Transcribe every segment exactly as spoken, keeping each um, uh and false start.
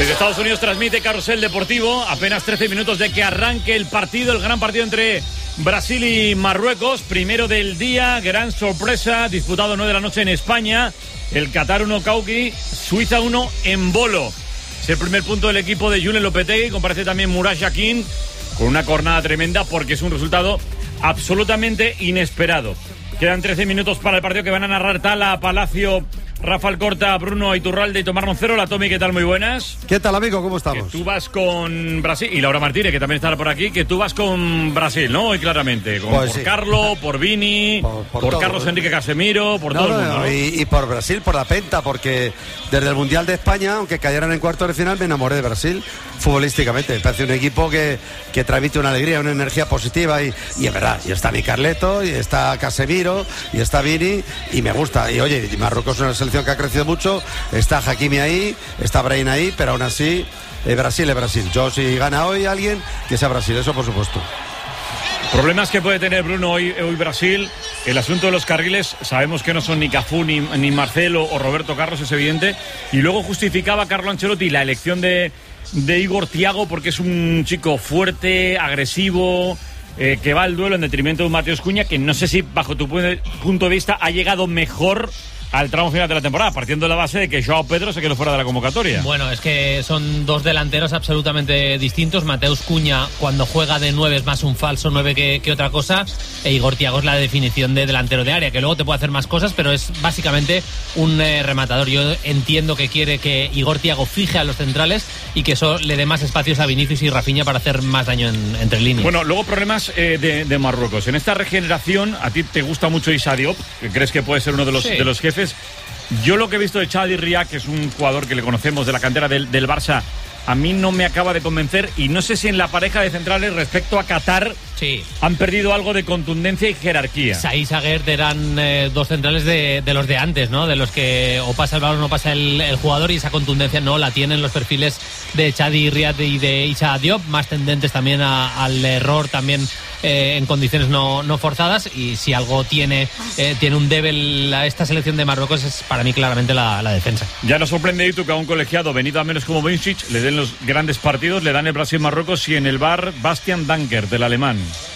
Desde Estados Unidos transmite Carrusel Deportivo. Apenas trece minutos de que arranque el partido, el gran partido entre Brasil y Marruecos. Primero del día, gran sorpresa, disputado nueve de la noche en España. El Qatar uno Cauqui, Suiza uno en Bolo. Es el primer punto del equipo de Julen Lopetegui. Comparece también Murat Yakin con una cornada tremenda porque es un resultado absolutamente inesperado. Quedan trece minutos para el partido que van a narrar Tala, Palacio, Rafael Corta, Bruno Iturralde y Tomás Roncero. La Tomi, ¿qué tal? Muy buenas. ¿Qué tal, amigo? ¿Cómo estamos? Que tú vas con Brasil, y Laura Martínez, que también estará por aquí, que tú vas con Brasil, ¿no? Hoy claramente, con, pues por sí. Carlo, por Vini, por, por, por todo, Carlos Enrique Casemiro, por no, todo el mundo, ¿no? Y, y por Brasil, por la penta, porque desde el Mundial de España, aunque cayeran en cuartos de final, me enamoré de Brasil futbolísticamente. Me parece un equipo que, que transmite una alegría, una energía positiva y, y es verdad, y está mi Carleto, y está Casemiro, y está Vini, y me gusta. Y oye, Marruecos es una selección que ha crecido mucho, está Hakimi ahí, está Brahim ahí, pero aún así eh, Brasil es Brasil. Yo, si gana hoy alguien, que sea Brasil, eso por supuesto. Problemas que puede tener Bruno hoy, hoy Brasil. El asunto de los carriles, sabemos que no son ni Cafú, ni, ni Marcelo o Roberto Carlos, es evidente. Y luego justificaba Carlo Ancelotti la elección de, de Igor Thiago porque es un chico fuerte, agresivo, eh, que va al duelo en detrimento de un Mateus Cunha, que no sé si bajo tu punto de vista ha llegado mejor al tramo final de la temporada, partiendo de la base de que Joao Pedro se quedó fuera de la convocatoria. Bueno, es que son dos delanteros absolutamente distintos. Mateus Cunha, cuando juega de nueve, es más un falso nueve que, que otra cosa, e Igor Thiago es la definición de delantero de área, que luego te puede hacer más cosas, pero es básicamente un eh, rematador. Yo entiendo que quiere que Igor Thiago fije a los centrales y que eso le dé más espacios a Vinicius y Rafinha para hacer más daño en, entre líneas. Bueno, luego problemas eh, de, de Marruecos. En esta regeneración, a ti te gusta mucho Issa Diop, que crees que puede ser uno de los, sí. de los jefes. Yo lo que he visto de Chadi Ria, que es un jugador que le conocemos de la cantera del, del Barça, a mí no me acaba de convencer, y no sé si en la pareja de centrales respecto a Qatar sí. han perdido algo de contundencia y jerarquía. Saïd Saguert eran eh, dos centrales de, de los de antes, ¿no? De los que o pasa el balón o pasa el, el jugador, y esa contundencia no la tienen los perfiles de Chadi Ria y de Issa Diop, más tendentes también a, al error, también eh, en condiciones no, no forzadas. Y si algo tiene eh, tiene un débil a esta selección de Marruecos, es para mí claramente la, la defensa. Ya nos sorprende tú que a un colegiado venido a menos como Vincic le den los grandes partidos, le dan el Brasil-Marruecos, y en el bar Bastian Dankert, del alemán.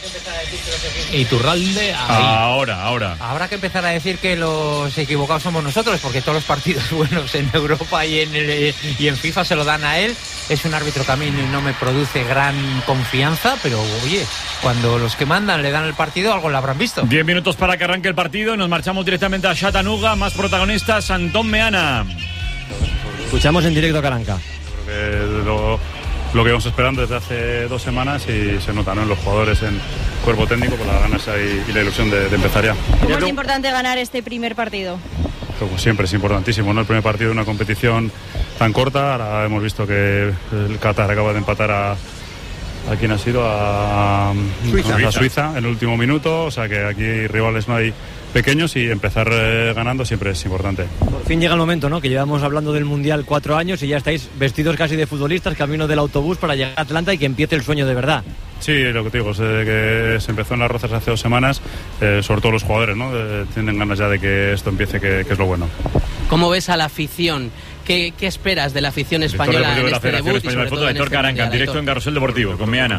Iturralde ahí. Ahora, ahora. Habrá que empezar a decir que los equivocados somos nosotros, porque todos los partidos buenos en Europa y en, el, y en FIFA se lo dan a él. Es un árbitro que a mí no me produce gran confianza, pero oye, cuando los que mandan le dan el partido, algo lo habrán visto. Diez minutos para que arranque el partido. Nos marchamos directamente a Chattanooga. Más protagonistas, Antón Meana. Escuchamos en directo a Caranca. Creo que lo, lo que íbamos esperando desde hace dos semanas, y se nota, ¿no?, en los jugadores, en cuerpo técnico, con las ganas y, y la ilusión de, de empezar ya. ¿Cómo es importante ganar este primer partido? Como siempre es importantísimo, ¿no? El primer partido de una competición tan corta. Ahora hemos visto que el Qatar acaba de empatar a ¿a quién ha sido? A Suiza. a Suiza en el último minuto, o sea que aquí rivales no hay pequeños, y empezar eh, ganando siempre es importante. Por fin llega el momento, ¿no?, que llevamos hablando del Mundial cuatro años y ya estáis vestidos casi de futbolistas, camino del autobús para llegar a Atlanta y que empiece el sueño de verdad. Sí, lo que te digo, es que se empezó en las Rozas hace dos semanas, eh, sobre todo los jugadores, ¿no?, eh, tienen ganas ya de que esto empiece, que, que es lo bueno. ¿Cómo ves a la afición? ¿Qué, qué esperas de la afición española en este debut? Y sobre todo en este Caranca, en directo en Carrusel Deportivo, con Meana.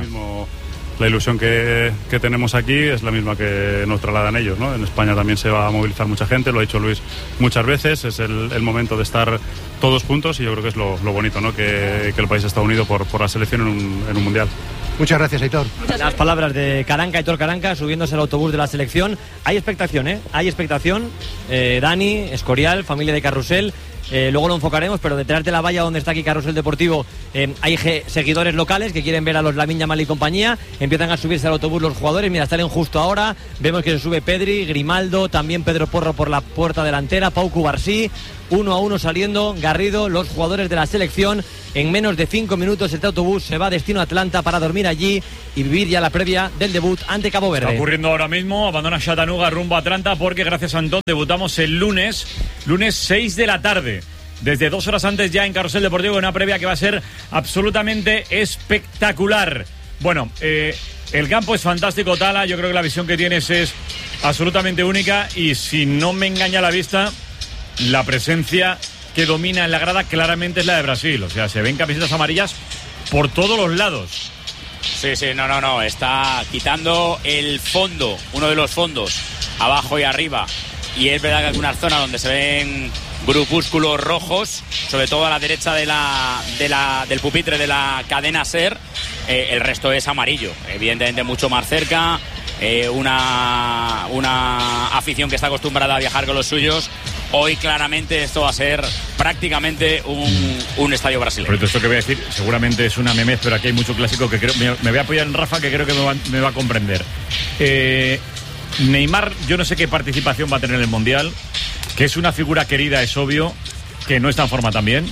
La ilusión que, que tenemos aquí es la misma que nos trasladan ellos, ¿no? En España también se va a movilizar mucha gente, lo ha dicho Luis muchas veces, es el, el momento de estar todos juntos, y yo creo que es lo, lo bonito, ¿no?, que, que el país está unido por, por la selección en un, en un mundial. Muchas gracias, Aitor. Las palabras de Caranca, Aitor Caranca, subiéndose al autobús de la selección. Hay expectación, ¿eh? Hay expectación. Eh, Dani, Escorial, familia de Carrusel. Eh, luego lo enfocaremos, pero detrás de la valla donde está aquí Carrusel Deportivo eh, hay ge- seguidores locales que quieren ver a los Lamine Yamal y compañía. Empiezan a subirse al autobús los jugadores. Mira, salen justo ahora. Vemos que se sube Pedri, Grimaldo, también Pedro Porro por la puerta delantera, Pau Cubarsí. Uno a uno saliendo Garrido, los jugadores de la selección. En menos de cinco minutos este autobús se va a destino Atlanta para dormir allí y vivir ya la previa del debut ante Cabo Verde. Está ocurriendo ahora mismo, abandona Chattanooga rumbo a Atlanta, porque gracias a Antón debutamos el lunes, lunes seis de la tarde. Desde dos horas antes ya en Carrusel Deportivo, una previa que va a ser absolutamente espectacular. Bueno, eh, el campo es fantástico, Tala. Yo creo que la visión que tienes es absolutamente única, y si no me engaña la vista, la presencia que domina en la grada claramente es la de Brasil. O sea, se ven camisetas amarillas por todos los lados. Sí, sí, no, no, no. Está quitando el fondo, uno de los fondos, abajo y arriba. Y es verdad que hay algunas zonas donde se ven grupúsculos rojos, sobre todo a la derecha de la, de la, del pupitre de la cadena SER. Eh, el resto es amarillo, evidentemente mucho más cerca. Eh, una, una afición que está acostumbrada a viajar con los suyos. Hoy claramente esto va a ser prácticamente un, un estadio brasileño. Pero esto que voy a decir seguramente es una memez, pero aquí hay mucho clásico que creo, me, me voy a apoyar en Rafa, que creo que me va, me va a comprender. Eh, Neymar, yo no sé qué participación va a tener en el Mundial, que es una figura querida, es obvio, que no está en forma también.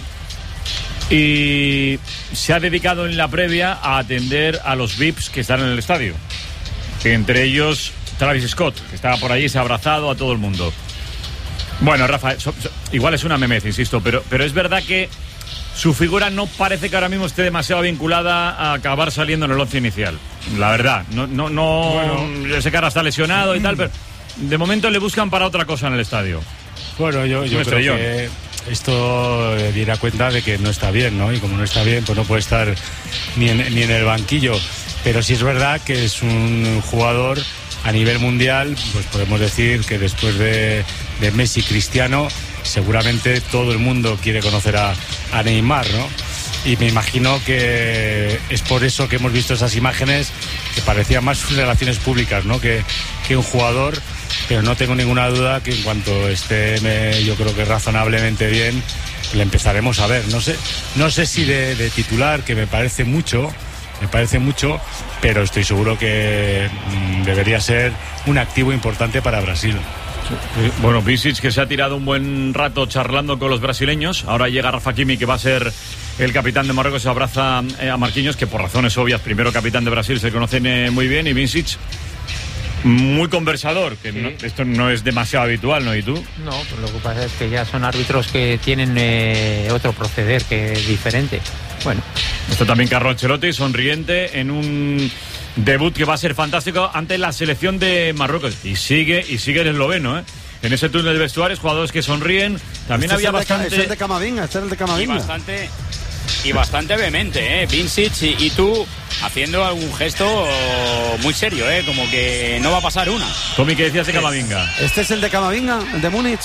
Y se ha dedicado en la previa a atender a los V I Ps que están en el estadio. Entre ellos Travis Scott, que estaba por allí, se ha abrazado a todo el mundo. Bueno, Rafa, so, so, igual es una memez, insisto, pero, pero es verdad que su figura no parece que ahora mismo esté demasiado vinculada a acabar saliendo en el once inicial. La verdad, no, no, no. Bueno, yo sé que ahora está lesionado y tal, pero de momento le buscan para otra cosa en el estadio. Bueno, yo, yo creo que esto diera cuenta de que no está bien, ¿no? Y como no está bien, pues no puede estar ni en, ni en el banquillo. Pero sí es verdad que es un jugador a nivel mundial, pues podemos decir que después de, de Messi, Cristiano, seguramente todo el mundo quiere conocer a, a Neymar, ¿no? Y me imagino que es por eso que hemos visto esas imágenes que parecían más sus relaciones públicas, ¿no? Que, que un jugador, pero no tengo ninguna duda que en cuanto esté, me, yo creo que razonablemente bien, le empezaremos a ver. No sé, no sé si de, de titular, que me parece mucho, me parece mucho, pero estoy seguro que mm, debería ser un activo importante para Brasil. Bueno, Vincic, que se ha tirado un buen rato charlando con los brasileños. Ahora llega Rafa Kimi, que va a ser el capitán de Marruecos. Se abraza eh, a Marquinhos, que por razones obvias, primero capitán de Brasil, se conocen eh, muy bien. Y Vincic, muy conversador, que sí. no, esto no es demasiado habitual, ¿no? ¿Y tú? No, pues lo que pasa es que ya son árbitros que tienen eh, otro proceder que es diferente. Bueno. Está también Carlo Ancelotti, sonriente, en un debut que va a ser fantástico ante la selección de Marruecos. Y sigue, y sigue el esloveno, ¿eh? En ese túnel de vestuarios, jugadores que sonríen. También este había es bastante... De, es el de Camavinga, este es el de Camavinga. Y bastante, y bastante vehemente, ¿eh? Vincic y, y tú haciendo algún gesto muy serio, ¿eh? Como que no va a pasar una. Tommy, ¿qué decías de Camavinga? Este es el de Camavinga, el de Múnich.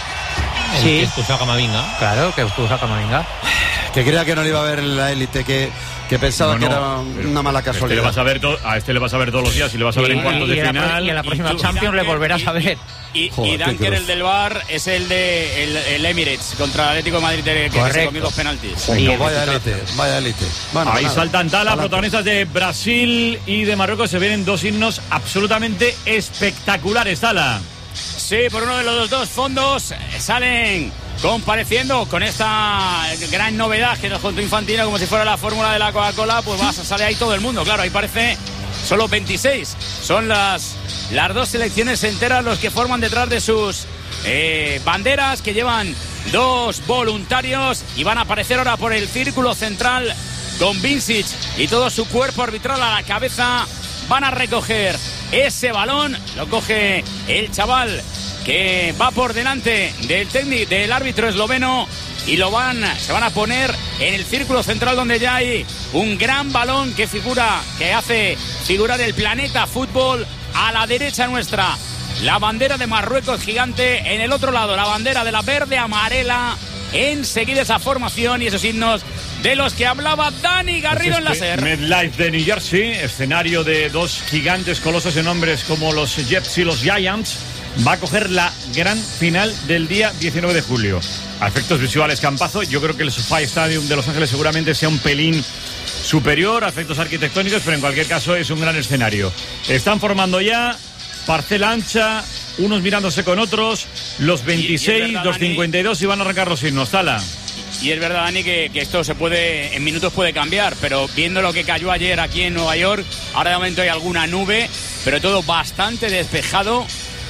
El sí. que expulsó a Camavinga. Claro, que expulsó a Camavinga. Que creía que no le iba a ver en la élite, que, que pensaba no, no, que era una mala casualidad. Este le vas a, ver to- a este le vas a ver todos los días y le vas a ver y, en cuartos de y final. Y en la próxima Champions le volverás a ver. Y, y Dunker, el del V A R, es el de el, el Emirates contra el Atlético de Madrid, que, que se comió dos penaltis. Sí, no, vaya élite, vaya élite. Bueno, ahí saltan Tala, protagonistas de Brasil y de Marruecos. Se vienen dos himnos absolutamente espectaculares, Tala. Sí, por uno de los dos fondos salen compareciendo con esta gran novedad que nos contó Infantino, como si fuera la fórmula de la Coca-Cola. Pues va, sale ahí todo el mundo, claro, ahí parece solo veintiséis. Son las, las dos selecciones enteras los que forman detrás de sus eh, banderas, que llevan dos voluntarios y van a aparecer ahora por el círculo central con Vincic y todo su cuerpo arbitral a la cabeza. Van a recoger ese balón, lo coge el chaval que va por delante del técnico, del árbitro esloveno, y lo van, se van a poner en el círculo central, donde ya hay un gran balón que figura, que hace figurar el planeta fútbol. A la derecha nuestra, la bandera de Marruecos gigante, en el otro lado la bandera de la verde amarela. Enseguida esa formación y esos himnos de los que hablaba Dani Garrido pues este en la SER. MetLife de New Jersey, escenario de dos gigantes colosos en nombres como los Jets y los Giants, va a coger la gran final del día diecinueve de julio. A efectos visuales, campazo, yo creo que el SoFi Stadium de Los Ángeles seguramente sea un pelín superior a efectos arquitectónicos, pero en cualquier caso es un gran escenario. Están formando ya parcela ancha, unos mirándose con otros, los veintiséis, y, y verdad, los cincuenta y dos, y van a arrancar los himnos. Tala. Y es verdad, Dani, que, que esto se puede, en minutos puede cambiar, pero viendo lo que cayó ayer aquí en Nueva York, ahora de momento hay alguna nube, pero todo bastante despejado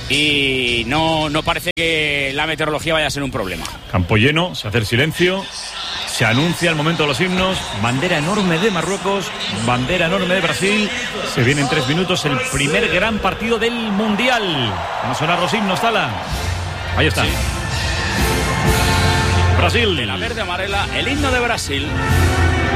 y no, no parece que la meteorología vaya a ser un problema. Campo lleno, se hace el silencio, se anuncia el momento de los himnos, bandera enorme de Marruecos, bandera enorme de Brasil, se viene en tres minutos el primer gran partido del Mundial. Van a sonar los himnos, Tala. Ahí está. Sí. Brasil. De la verde amarela, el himno de Brasil.